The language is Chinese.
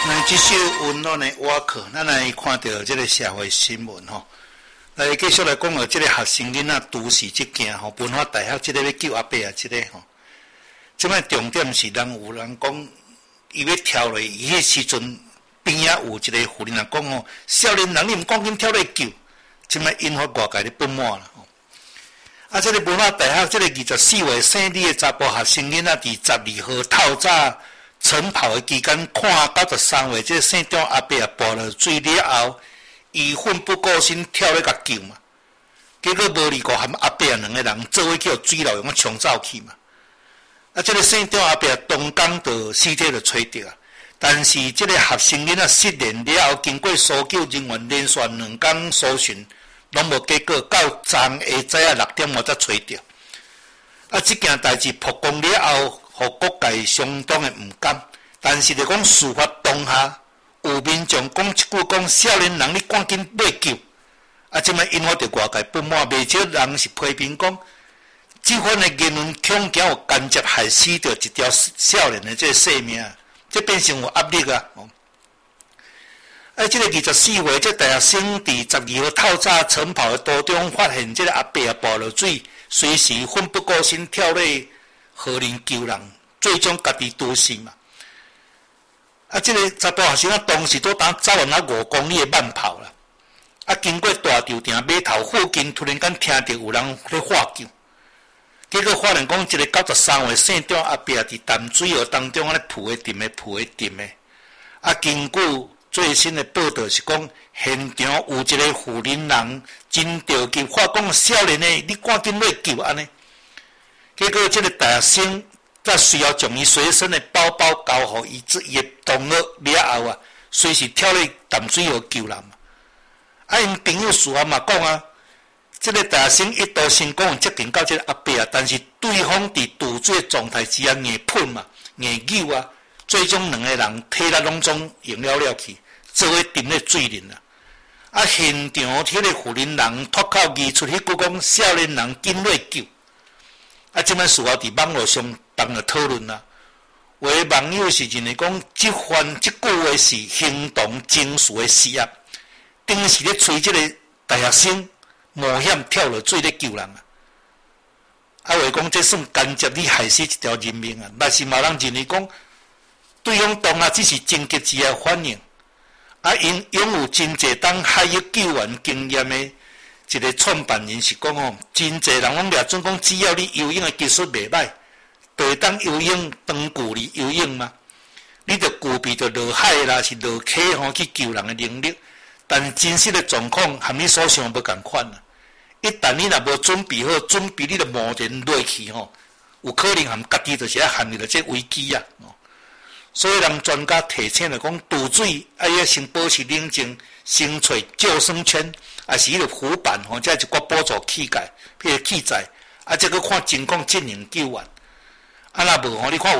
那这首温暖的瓦课，咱来看到这个社会新闻吼。来继续来讲到这个学生囡仔都市这件吼，文化大学这个要救阿伯啊，这个吼。即摆重点是有人讲，伊要跳落，伊迄时阵边仔有一个妇人人讲吼，少年人你毋赶紧跳落救，即摆引发外界的不满啦吼。啊，这个文化大学这个24岁生理的查甫学生囡仔，伫12号透早晨跑的期间，看93岁这个姓张阿伯啊，跋落水了后，伊奋不顾身跳咧甲救嘛。结果无离过含阿伯两个人做伙叫水流用冲走去嘛。啊，这个姓张阿伯当天就尸体就找着啊，但是这个学生囡仔失联了后，经过搜救人员连续2天搜寻，拢无结果，到昨下早6点才找着。啊，这件代志曝光了后，互各界相当的毋甘。但是就讲事发当下，有民众讲一句讲少年人你赶紧来救，啊，这摆引发着外界不满，未少人是批评讲。这款的言论恐惊有间接害死着一条少年的这个性命，这变成有压力啊！这个24岁这大学生伫12号透早晨跑的途中，发现这个阿伯啊跋落水，随时奋不顾身跳落河里救人，最终家己毒死嘛。这个查甫学生啊，当时都当走完5公里的慢跑啦。经过大稻埕码头附近，突然间听到有人在喊救。结果发现讲，一个93岁姓张阿伯伫淡水河当中咧浮的沉的。经过最新的报道是讲，现场有一个妇人人真着急，发讲少年的，你赶紧来救安尼。结果这个大学生才需要将伊随身的包包交互伊的同学了后啊，随时跳入淡水河救人嘛。因朋友事后嘛讲啊。这个大学生一度成功接近到这个阿伯啊，但是对方伫渡水的状态之下硬喷嘛、硬扭啊，最终2个人体力拢总用了去，做伙沉咧水里啊。现场迄个妇人人脱口而出迄句讲少年人紧来救。这摆事后伫网络上放了讨论啦。有的网友是认为讲，这句话是行动真实的事啊，等于是咧吹这个大学生。冒险跳落水咧救人啊！话讲这算间接你害死一条人命啊！但是嘛人认为讲，对方当下只是情急之下反应，因拥有真济当海域救援经验的一个创办人是讲哦，真济人拢掠准讲，只要你游泳的技术袂歹，就会当游泳长距离游泳嘛，你就具备着落海啦，是落溪吼去救人的能力。但真实的状况和你所想无共款啦。一旦你若无准备好，准备你就冒然落去吼，有可能含家己就是陷入了这危机啊！所以人专家提醒了讲，渡水要先保持冷静，先找救生圈，还是迄个浮板吼，再一寡补助器材，譬如器材，再去看情况进行救援。若无吼，你看。